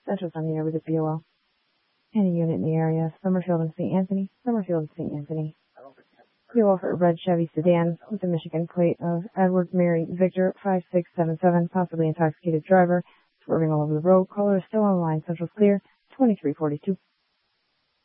Central's on the air with the BOL. Any unit in the area, Summerfield and St. Anthony, Summerfield and St. Anthony. BOL for a red Chevy sedan with a Michigan plate of Edward Mary Victor 5677, possibly intoxicated driver, swerving all over the road. Caller is still on the line. Central's clear, 2342.